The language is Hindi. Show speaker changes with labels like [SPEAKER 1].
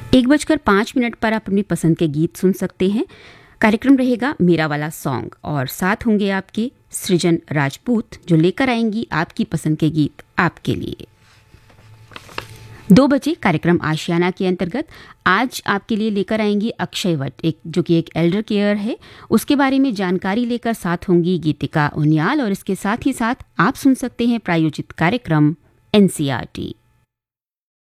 [SPEAKER 1] 1:05 पर आप अपनी पसंद के गीत सुन सकते हैं। कार्यक्रम रहेगा मेरा वाला सॉन्ग और साथ होंगे आपके सृजन राजपूत जो लेकर आएंगी आपकी पसंद के गीत आपके लिए। 2 बजे कार्यक्रम आशियाना के अंतर्गत आज आपके लिए लेकर आएंगी अक्षय वट जो कि एक एल्डर केयर है, उसके बारे में जानकारी लेकर साथ होंगी गीतिका उनियाल और इसके साथ ही साथ आप सुन सकते हैं प्रायोजित कार्यक्रम NCERT।